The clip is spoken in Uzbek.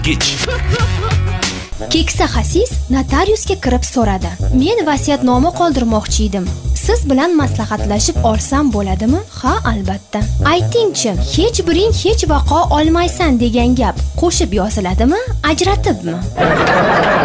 Keksa xasis notariusga kirib so'radi. Men vasiyatnoma qoldirmoqchi edim. Siz bilan maslahatlashib olsam bo'ladimi? Ha, albatta. Ayting-chi, hech biring hech vaqo olmaysan degan gap qo'shib yoziladimi, ajratibmi?